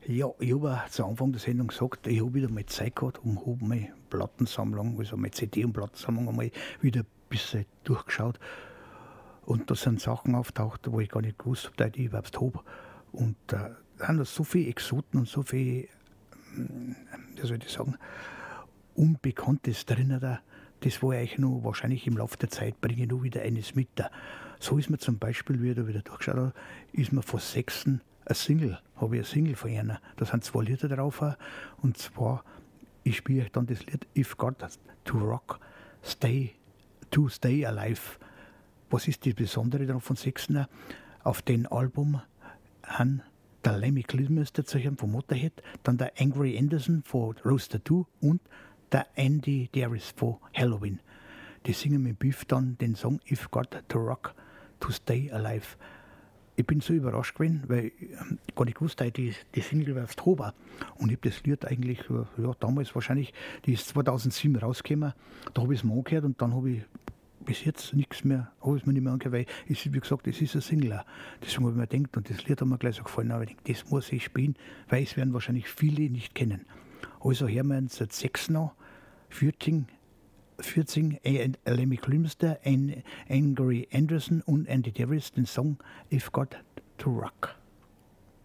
Ja, ich habe zu Anfang der Sendung gesagt, ich habe wieder mal Zeit gehabt und habe meine Plattensammlung, also meine CD- und Plattensammlung einmal wieder ein bisschen durchgeschaut. Und da sind Sachen auftaucht, wo ich gar nicht gewusst habe, dass ich die überhaupt habe. Und da sind so viele Exoten und so viel, wie soll ich sagen, Unbekanntes drin. Das war eigentlich noch wahrscheinlich im Laufe der Zeit bringe ich noch wieder eines mit. So ist mir zum Beispiel, wie ich da wieder durchgeschaut habe, ist mir von Sechsten habe ich ein Single von einer. Da sind 2 Lieder drauf. Und zwar, ich spiele euch dann das Lied If God to Rock, Stay Alive. Was ist das Besondere daran von Sechsten? Auf dem Album haben der Lemmy Kilmister von Motorhead, dann der Angry Anderson von Rose Tattoo und der Andy Darius von Halloween. Die singen mit Biff dann den Song If God to Rock, to Stay Alive. Ich bin so überrascht gewesen, weil ich gar nicht gewusst habe, die Single war Oktober. Und ich habe das Lied eigentlich, ja, damals wahrscheinlich, die ist 2007 rausgekommen, da habe ich es mal angehört und dann habe ich bis jetzt nichts mehr, habe ich es mir nicht mehr angehört, weil es, wie gesagt, es ist ein Single. Deswegen habe ich mir gedacht, und das Lied hat mir gleich so gefallen, aber ich denke, das muss ich spielen, weil es werden wahrscheinlich viele nicht kennen. Also hören wir uns seit 6 noch, 14 Lemmy Kilmister, Angry Anderson und Andy Davis den Song If God to Rock.